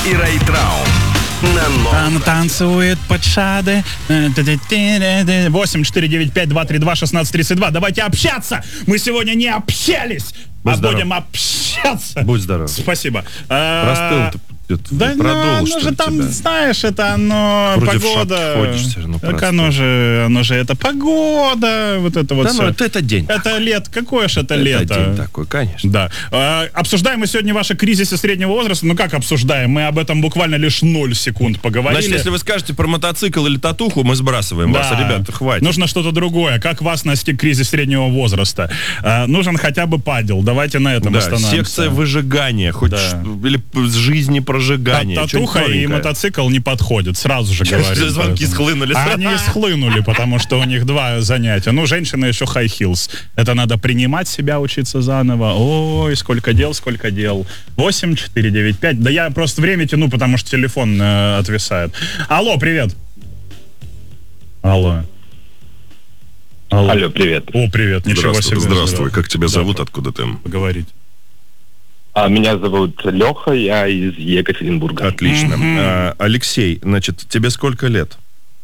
и Райтрау. Он танцует под шады. 8-495-232-1632. Давайте общаться. Мы сегодня не общались, будем общаться. Будь здоров. Спасибо. Простыл-то. Да, ну же там, тебя. Знаешь, это оно, вроде погода. Ходишь, все равно так оно же это погода, вот это вот да, все. Ну, это день. Это лето, какое же это лето? Это день такой, конечно. Да. Обсуждаем мы сегодня ваши кризисы среднего возраста. Ну как обсуждаем? Мы об этом буквально лишь 0 секунд поговорили. Значит, если вы скажете про мотоцикл или татуху, мы сбрасываем вас, ребята, хватит. Нужно что-то другое. Как вас настиг кризис среднего возраста? Нужен хотя бы падел. Давайте на этом остановимся. Секция выжигания, хоть или жизни прожигания. Татуха и мотоцикл не подходят, сразу же говорю. Звонки схлынули. Они схлынули, потому что у них 2 занятия. Ну, женщина еще high heels. Это надо принимать себя, учиться заново. Ой, сколько дел. 8-495. Да я просто время тяну, потому что телефон отвисает. Алло, привет. Алло, привет. О, привет. Ничего себе. Здравствуй. Как тебя зовут? Откуда ты? Поговорить. Меня зовут Леха, я из Екатеринбурга. Отлично. Алексей, значит, тебе сколько лет?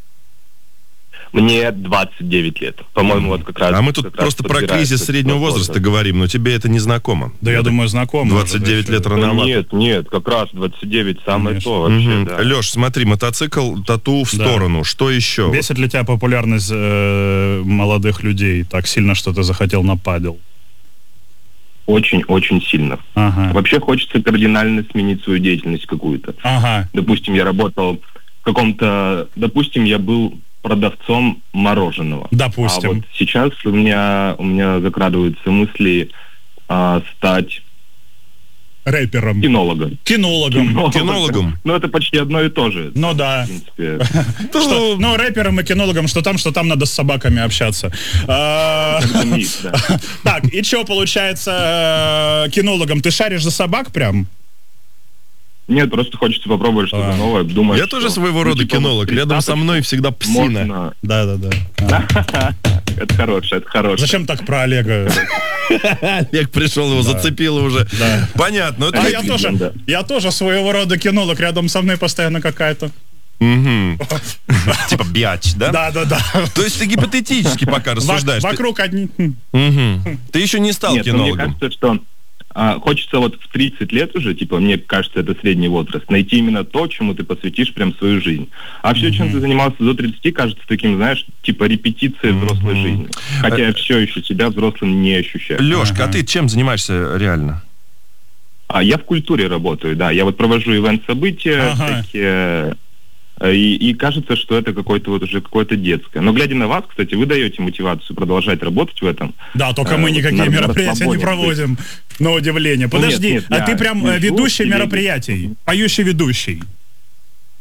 Мне 29 лет. По-моему, вот как раз... А мы тут просто про кризис среднего возраста говорим, но тебе это не знакомо. Да, я думаю, знакомо. 29 лет рановато. Нет, как раз 29 самое то вообще, да. Леш, смотри, мотоцикл, тату в сторону. Что еще? Бесит ли тебя популярность молодых людей так сильно, что ты захотел на падел? Очень-очень сильно. Ага. Вообще хочется кардинально сменить свою деятельность какую-то. Ага. Допустим, я работал в каком-то... Допустим, я был продавцом мороженого. Допустим. А вот сейчас у меня закрадываются мысли стать... Рэпером. Кинологом. Ну, это почти одно и то же. Ну, да. В принципе. Ну, рэпером и кинологом, что там надо с собаками общаться. Так, и что получается кинологом? Ты шаришь за собак прям? Нет, просто хочется попробовать что-то новое. Думаю, я тоже своего рода кинолог. Рядом со мной всегда псина. Да. Это хорошее. Зачем так про Олега? Олег пришел, его зацепило уже. Да. Понятно. Я тоже своего рода кинолог. Рядом со мной постоянно какая-то. Типа бяч, да? Да. То есть ты гипотетически пока рассуждаешь. Вокруг одни. Ты еще не стал кинологом. Мне кажется, что хочется вот в 30 лет уже, типа, мне кажется, это средний возраст, найти именно то, чему ты посвятишь прям свою жизнь. А все, чем ты занимался до 30, кажется таким, знаешь, типа репетицией взрослой жизни. Хотя я все еще себя взрослым не ощущаю. Лешка, а ты чем занимаешься реально? Я в культуре работаю, да. Я вот провожу ивент-события всякие... И кажется, что это какое-то детское. Но глядя на вас, кстати, вы даете мотивацию продолжать работать в этом. Да, только мы никакие мероприятия не проводим. На удивление. Подожди, нет, ты прям ведущий мероприятий? Поющий ведущий?